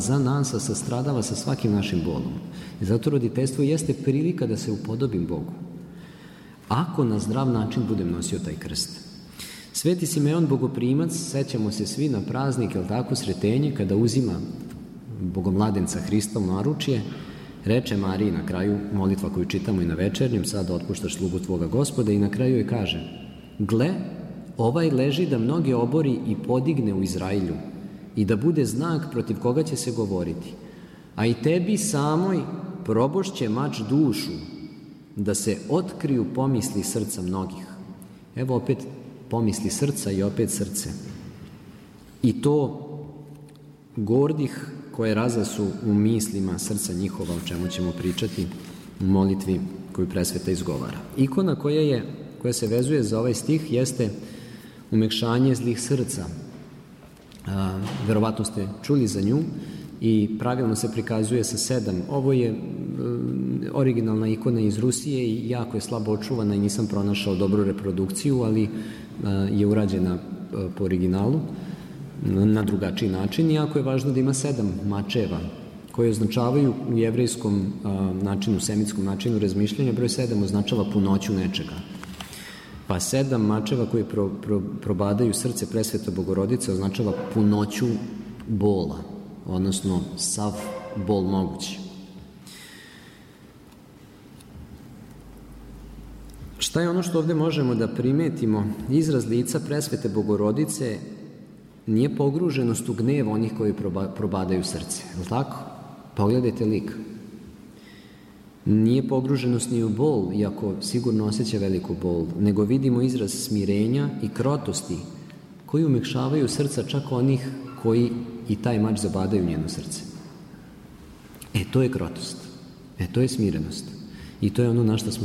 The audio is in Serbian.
za nas, a sastradava sa svakim našim bolom. I zato roditeljstvo jeste prilika da se upodobim Bogu. Ako na zdrav način budem nosio taj krst. Sveti Simeon Bogoprimac, sećamo se svi na praznik, jel tako, Sretenje, kada uzima Bogomladenca Hrista u naručje, reče Mariji na kraju, molitva koju čitamo i na večernjem, sada otpuštaš slugu tvoga Gospoda, i na kraju joj kaže: gle, ovaj leži da mnoge obori i podigne u Izrailju i da bude znak protiv koga će se govoriti. A i tebi samoj probošće mač dušu, da se otkriju pomisli srca mnogih. Evo opet pomisli srca i opet srce. I to gordih koje razasu u mislima srca njihova, o čemu ćemo pričati u molitvi koju presveta izgovara. Ikona koja se vezuje za ovaj stih jeste umekšanje zlih srca. Verovatno ste čuli za nju i pravilno se prikazuje sa 7. Ovo je originalna ikona iz Rusije i jako je slabo očuvana i nisam pronašao dobru reprodukciju, ali je urađena po originalu na drugačiji način, iako je važno da ima 7 mačeva koje označavaju u jevrejskom načinu, semitskom načinu razmišljanja. Broj 7 označava punoću nečega. Pa 7 mačeva koji probadaju srce presvete Bogorodice označava punoću bola, odnosno sav bol mogući. Šta je ono što ovde možemo da primetimo? Izraz lica presvete Bogorodice nije pogruženost u gnev onih koji probadaju srce, je li tako? Pogledajte lik. Nije pogruženost ni u bol, iako sigurno osjeća veliku bol, nego vidimo izraz smirenja i krotosti koji umekšavaju srca čak onih koji i taj mač zabadaju u njeno srce. To je krotost. To je smirenost. I to je ono na što smo